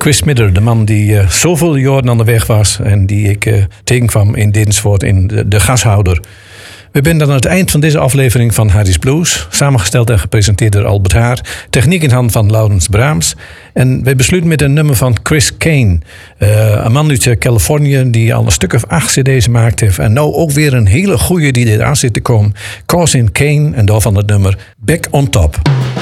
Chris Midder, de man die zoveel jaren aan de weg was en die ik tegenkwam in Dinsvoort in de gashouder. We zijn dan aan het eind van deze aflevering van Harry's Blues, samengesteld en gepresenteerd door Albert Haar, techniek in handen van Laurens Braams. En wij besluiten met een nummer van Chris Kane, een man uit Californië die al een stuk of 8 cd's gemaakt heeft. En nou ook weer een hele goeie die eraan zit te komen. Cousin Kane en daarvan het nummer Back on Top.